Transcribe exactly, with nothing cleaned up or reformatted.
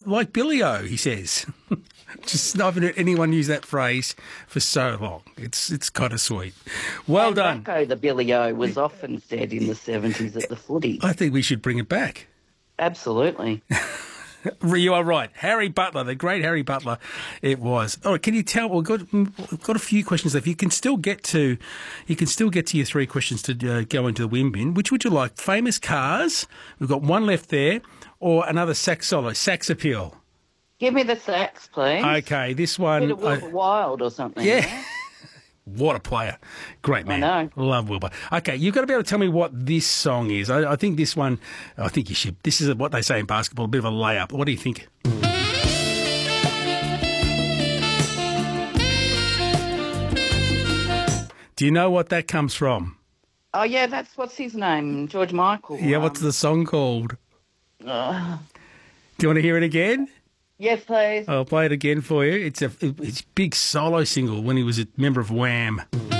like Billy-O, he says. Just I haven't heard anyone use that phrase for so long. It's it's kind of sweet. Well and done. Rocco the Billy-O was often said in the seventies at the footy. I think we should bring it back. Absolutely. You are right. Harry Butler, the great Harry Butler, it was. Oh, can you tell? We've got, we've got a few questions left. You can still get to, you can still get to your three questions to uh, go into the win bin. Which would you like? Famous cars. We've got one left there, or another sax solo, sax appeal. Give me the sax, please. Okay, this one. Bit of Wilbur I, Wild or something. yeah. Yeah? What a player. Great man. I know. Love Wilbur. Okay, you've got to be able to tell me what this song is. I, I think this one, I think you should. This is what they say in basketball, a bit of a layup. What do you think? Do you know what that comes from? Oh, yeah, that's, what's his name? George Michael. Yeah, um, what's the song called? Uh, Do you want to hear it again? yes, please. I'll play it again for you. It's a it's a big solo single when he was a member of Wham.